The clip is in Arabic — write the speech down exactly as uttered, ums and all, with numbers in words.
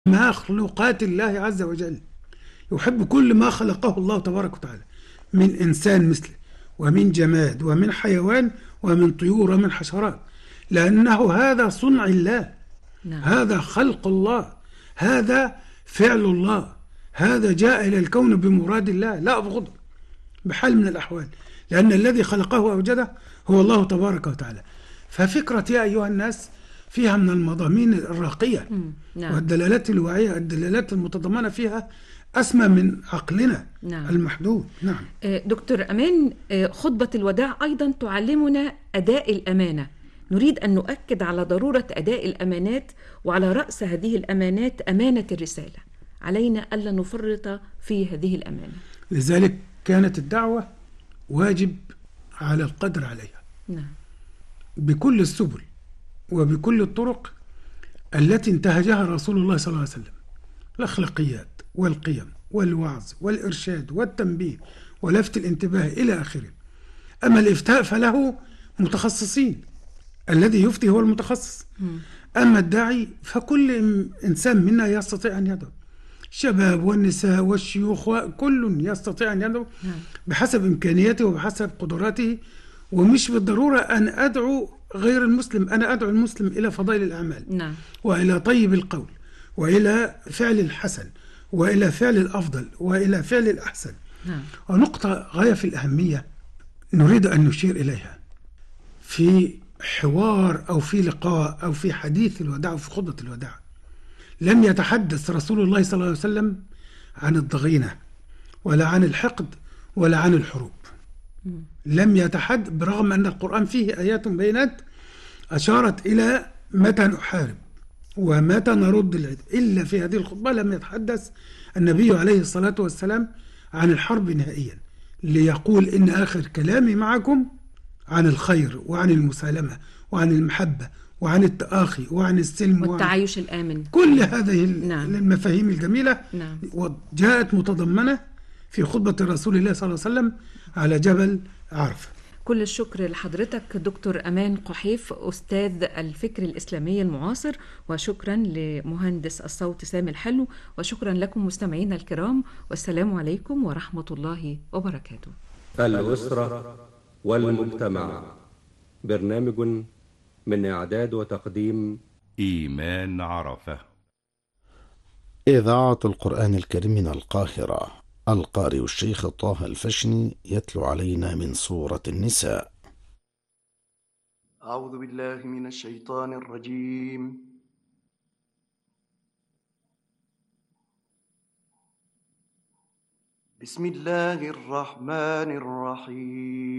مخلوقات الله عز وجل، يحب كل ما خلقه الله تبارك وتعالى من إنسان مثله، ومن جماد، ومن حيوان، ومن طيور، ومن حشرات، لأنه هذا صنع الله، نعم. هذا خلق الله، هذا فعل الله، هذا جاء إلى الكون بمراد الله، لا أبغضه بحال من الأحوال، لأن الذي خلقه وأوجده هو الله تبارك وتعالى. ففكرة يا أيها الناس فيها من المضامين الراقية مم. نعم. والدلالات الواعية، الدلالات المتضمنة فيها أسمى من عقلنا نعم. المحدود. نعم. آه، دكتور أمان، آه، خطبة الوداع أيضا تعلمنا أداء الأمانة. نريد أن نؤكد على ضرورة أداء الأمانات، وعلى رأس هذه الأمانات أمانة الرسالة. علينا ألا نفرط في هذه الأمانة. لذلك كانت الدعوة واجب على القدر عليها نعم. بكل السبل وبكل الطرق التي انتهجها رسول الله صلى الله عليه وسلم، الأخلاقيات والقيم والوعظ والإرشاد والتنبيه ولفت الانتباه إلى آخره. أما الإفتاء فله متخصصين، الذي يفتي هو المتخصص. مم. أما الداعي فكل إنسان منا يستطيع أن يدعو، الشباب والنساء والشيوخ وكل يستطيع أن يدعو نعم. بحسب إمكانياته وبحسب قدراته، ومش بالضرورة أن أدعو غير المسلم، أنا أدعو المسلم إلى فضائل الأعمال، نعم. وإلى طيب القول، وإلى فعل الحسن، وإلى فعل الأفضل، وإلى فعل الأحسن. نعم. ونقطة غاية في الأهمية نريد أن نشير إليها في حوار أو في لقاء أو في حديث الوداع أو في خطبة الوداع. لم يتحدث رسول الله صلى الله عليه وسلم عن الضغينة ولا عن الحقد ولا عن الحروب. مم. لم يتحدث، برغم أن القرآن فيه آيات بينات أشارت إلى متى نحارب ومتى نرد العدو، إلا في هذه الخطبة لم يتحدث النبي عليه الصلاة والسلام عن الحرب نهائيا، ليقول إن آخر كلامي معكم عن الخير وعن المسالمة وعن المحبة وعن التآخي وعن السلم وعن والتعايش الآمن. كل هذه نعم. المفاهيم الجميلة. نعم. وجاءت متضمنة في خطبة رسول الله صلى الله عليه وسلم على جبل عرفة. كل الشكر لحضرتك دكتور أمان قحيف، أستاذ الفكر الإسلامي المعاصر، وشكرا لمهندس الصوت سامي الحلو، وشكرا لكم مستمعينا الكرام، والسلام عليكم ورحمة الله وبركاته. الأسرة والمجتمع، برنامج من إعداد وتقديم إيمان عرفة. إذاعة القرآن الكريم من القاهرة، القارئ الشيخ طه الفشني يتلو علينا من سورة النساء. أعوذ بالله من الشيطان الرجيم. بسم الله الرحمن الرحيم.